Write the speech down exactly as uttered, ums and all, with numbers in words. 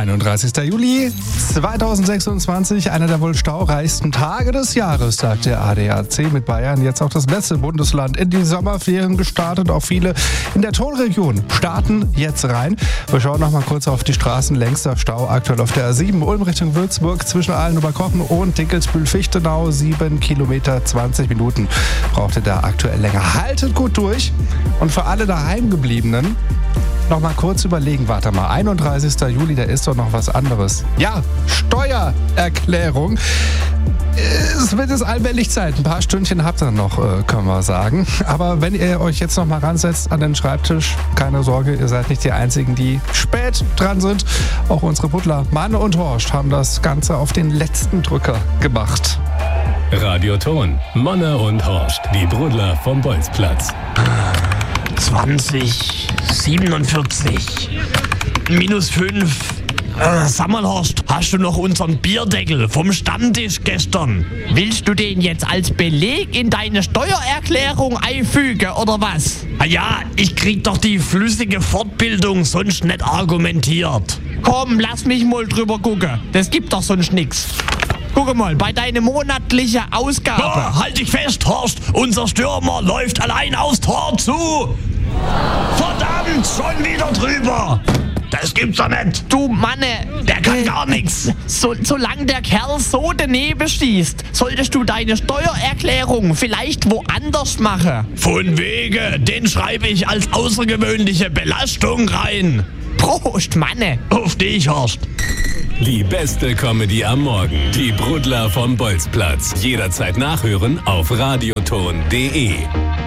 einunddreißigster Juli zweitausendsechsundzwanzig, einer der wohl staureichsten Tage des Jahres, sagt der A D A C. Mit Bayern jetzt auch das letzte Bundesland in die Sommerferien gestartet. Auch viele in der Tonregion starten jetzt rein. Wir schauen noch mal kurz auf die Straßen. Längster Stau aktuell auf der A sieben, Ulm Richtung Würzburg, zwischen Ahlen-Oberkochen und Dinkelsbühl-Fichtenau. sieben Kilometer, zwanzig Minuten braucht ihr da aktuell länger. Haltet gut durch. Und für alle Daheimgebliebenen noch mal kurz überlegen, warte mal, einunddreißigster Juli, da ist doch noch was anderes. Ja, Steuererklärung. Es wird jetzt allmählich Zeit. Ein paar Stündchen habt ihr noch, können wir sagen. Aber wenn ihr euch jetzt noch mal ransetzt an den Schreibtisch, keine Sorge, ihr seid nicht die Einzigen, die spät dran sind. Auch unsere Butler Manne und Horst haben das Ganze auf den letzten Drücker gemacht. Radioton, Manne und Horst, die Brudler vom Bolzplatz. zwanzig, siebenundvierzig, minus fünf. Äh, sag mal, Horst, hast du noch unseren Bierdeckel vom Stammtisch gestern? Willst du den jetzt als Beleg in deine Steuererklärung einfügen, oder was? Ah ja, ich krieg doch die flüssige Fortbildung sonst nicht argumentiert. Komm, lass mich mal drüber gucken. Das gibt doch sonst nix. Guck mal, bei deiner monatlichen Ausgabe. Oh, halt dich fest, Horst. Unser Stürmer läuft allein aufs Tor zu. Verdammt, schon wieder drüber. Das gibt's doch nicht. Du Manne. Der kann äh, gar nichts. So, solange der Kerl so daneben schießt, solltest du deine Steuererklärung vielleicht woanders machen. Von wegen, den schreibe ich als außergewöhnliche Belastung rein. Prost, Manne. Auf dich, Horst. Die beste Comedy am Morgen. Die Brudler vom Bolzplatz. Jederzeit nachhören auf radioton punkt de.